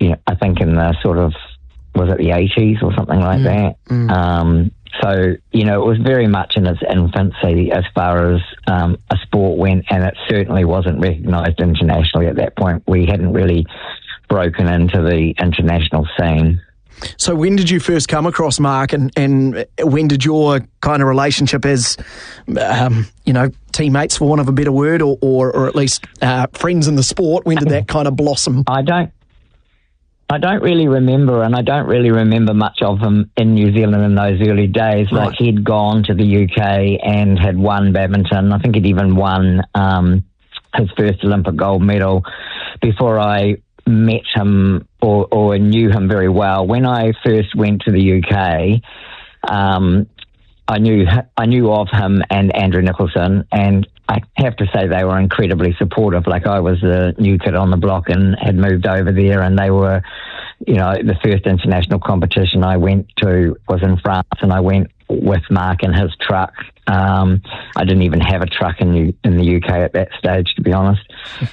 I think in the sort of, was it the 80s or something like that? So, it was very much in its infancy as far as a sport went, and it certainly wasn't recognised internationally at that point. We hadn't really broken into the international scene. So when did you first come across Mark, and when did your kind of relationship as, teammates, for want of a better word, or at least friends in the sport, when did that kind of blossom? I don't really remember, and I don't really remember much of him in New Zealand in those early days. Right. Like, he'd gone to the UK and had won badminton. I think he'd even won his first Olympic gold medal before I met him or knew him very well. When I first went to the UK, I knew of him and Andrew Nicholson, and I have to say they were incredibly supportive. Like, I was the new kid on the block and had moved over there, and they were, the first international competition I went to was in France, and I went with Mark in his truck. I didn't even have a truck in the UK at that stage, to be honest.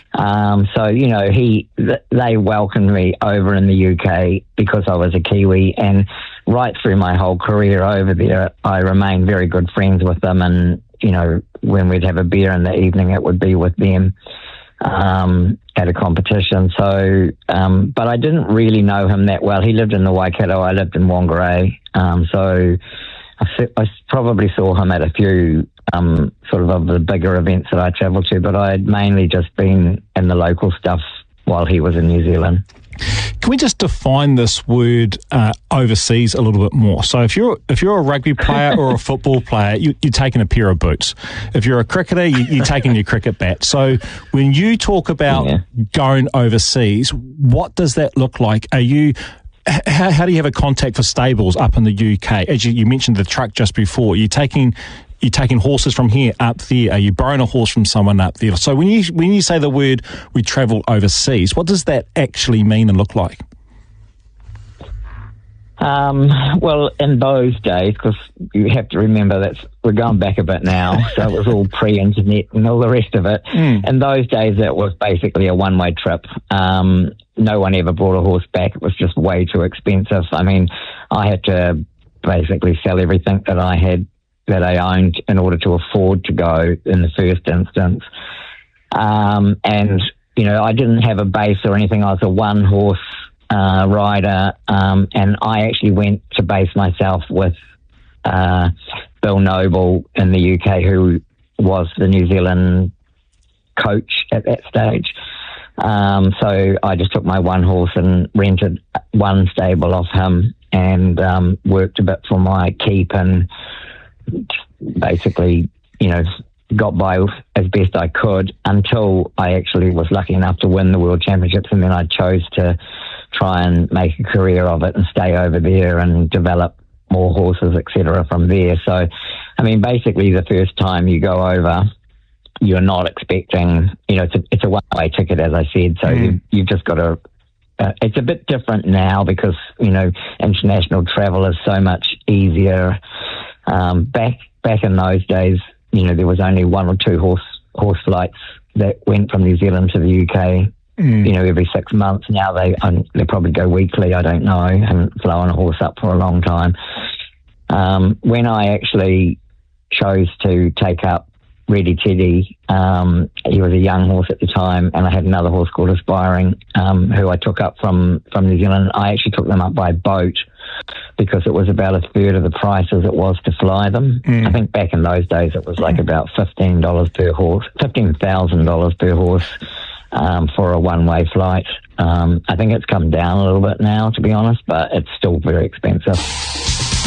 They welcomed me over in the UK because I was a Kiwi, and right through my whole career over there, I remained very good friends with them, and when we'd have a beer in the evening, it would be with them at a competition. So, but I didn't really know him that well. He lived in the Waikato, I lived in Whangarei, so I probably saw him at a few sort of the bigger events that I travelled to, but I had mainly just been in the local stuff while he was in New Zealand. Can we just define this word overseas a little bit more? So if you're a rugby player or a football player, you're taking a pair of boots. If you're a cricketer, you're taking your cricket bat. So when you talk about going overseas, what does that look like? How do you have a contact for stables up in the UK? As you mentioned the truck just before, you're taking horses from here up there. Are you borrowing a horse from someone up there? So when you say the word we travel overseas, what does that actually mean and look like? Well, in those days, because you have to remember we're going back a bit now, so it was all pre-internet and all the rest of it. In those days, it was basically a one-way trip. No one ever brought a horse back. It was just way too expensive. I mean, I had to basically sell everything that I owned in order to afford to go in the first instance. And, I didn't have a base or anything. I was a one-horse rider, and I actually went to base myself with Bill Noble in the UK, who was the New Zealand coach at that stage. So I just took my one horse and rented one stable off him, and worked a bit for my keep, and basically, got by as best I could until I actually was lucky enough to win the World Championships, and then I chose to try and make a career of it and stay over there and develop more horses, etc. from there. So, I mean, basically the first time you go over, you're not expecting, it's a one-way ticket, as I said, so you've just got to, it's a bit different now because, international travel is so much easier. Back in those days, there was only one or two horse flights that went from New Zealand to the UK, every 6 months. Now they probably go weekly. I don't know. I haven't flown a horse up for a long time. When I actually chose to take up Ready Teddy, he was a young horse at the time, and I had another horse called Aspiring, who I took up from New Zealand. I actually took them up by boat because it was about a third of the price as it was to fly them. I think back in those days it was like about $15,000 per horse for a one-way flight. I think it's come down a little bit now, to be honest, but it's still very expensive.